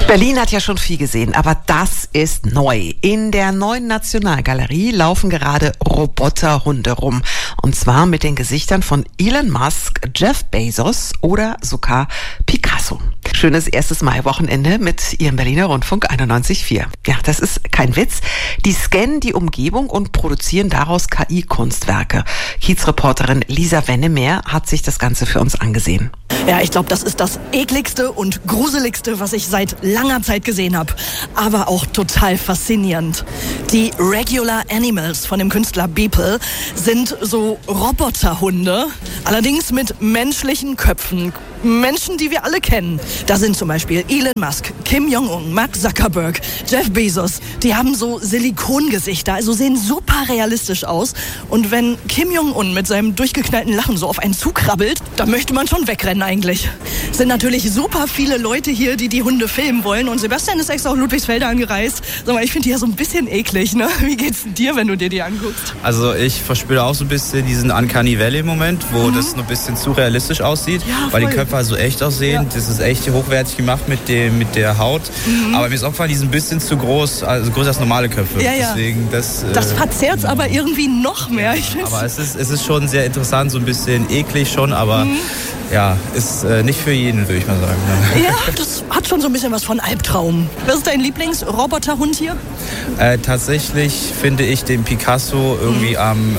Berlin hat ja schon viel gesehen, aber das ist neu. In der neuen Nationalgalerie laufen gerade Roboterhunde rum. Und zwar mit den Gesichtern von Elon Musk, Jeff Bezos oder sogar Picasso. Schönes erstes Maiwochenende mit Ihrem Berliner Rundfunk 91.4. Ja, das ist kein Witz. Die scannen die Umgebung und produzieren daraus KI-Kunstwerke. Kiez-Reporterin Lisa Wennemeer hat sich das Ganze für uns angesehen. Ja, ich glaube, das ist das ekligste und gruseligste, was ich seit langer Zeit gesehen habe. Aber auch total faszinierend. Die Regular Animals von dem Künstler Beeple sind so Roboterhunde, allerdings mit menschlichen Köpfen. Menschen, die wir alle kennen. Da sind zum Beispiel Elon Musk, Kim Jong-un, Mark Zuckerberg, Jeff Bezos. Die haben so Silikongesichter, also sehen super realistisch aus. Und wenn Kim Jong-un mit seinem durchgeknallten Lachen so auf einen zukrabbelt, da möchte man schon wegrennen eigentlich. Es sind natürlich super viele Leute hier, die die Hunde filmen wollen. Und Sebastian ist extra aus Ludwigsfelde angereist. Sag mal, ich finde die ja so ein bisschen eklig, ne? Wie geht's dir, wenn du dir die anguckst? Also ich verspüre auch so ein bisschen diesen Uncanny Valley-Moment, wo das noch ein bisschen zu realistisch aussieht, ja, weil die Köpfe so echt aussehen. Ja. Das ist echt hochwertig gemacht mit der Haut. Aber mir ist aufgefallen, die sind ein bisschen zu groß, also größer als normale Köpfe. Ja, ja. Deswegen das verzerrt es aber irgendwie noch mehr. Aber es ist schon sehr interessant, so ein bisschen eklig schon, aber ja, ist nicht für jeden, würde ich mal sagen. Ja, das hat schon so ein bisschen was von Albtraum. Was ist dein Lieblingsroboterhund hier? Tatsächlich finde ich den Picasso irgendwie am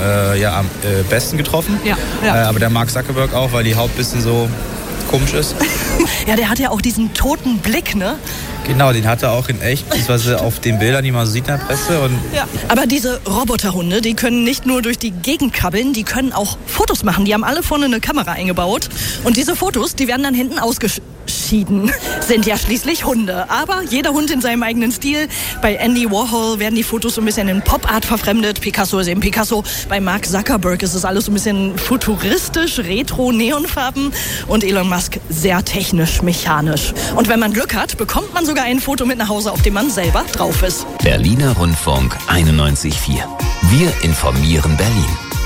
besten getroffen. Ja, ja. Aber der Mark Zuckerberg auch, weil die Haut ein bisschen so komisch ist. Ja, der hat ja auch diesen toten Blick, ne? Genau, den hat er auch in echt, beziehungsweise auf den Bildern, die man so sieht in der Presse. Und ja. Aber diese Roboterhunde, die können nicht nur durch die Gegend krabbeln, die können auch Fotos machen. Die haben alle vorne eine Kamera eingebaut. Und diese Fotos, die werden dann hinten ausgeschieden. Sind ja schließlich Hunde. Aber jeder Hund in seinem eigenen Stil. Bei Andy Warhol werden die Fotos so ein bisschen in Pop-Art verfremdet. Picasso ist eben Picasso. Bei Mark Zuckerberg ist es alles so ein bisschen futuristisch, retro, Neonfarben. Und Elon Musk sehr technisch, mechanisch. Und wenn man Glück hat, bekommt man sogar ein Foto mit nach Hause, auf dem man selber drauf ist. Berliner Rundfunk 91.4. Wir informieren Berlin.